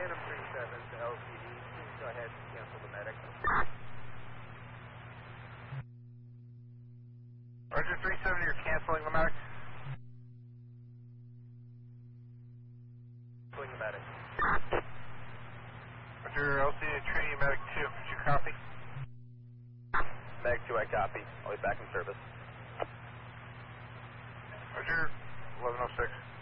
Phantom 37 to LCD. Please go ahead and cancel the medic. Roger 37, you're canceling the medic. Canceling the medic. Roger LCD Trinity Medic 2, did you copy? Medic 2, I copy. I'll be back in service. Roger 1106.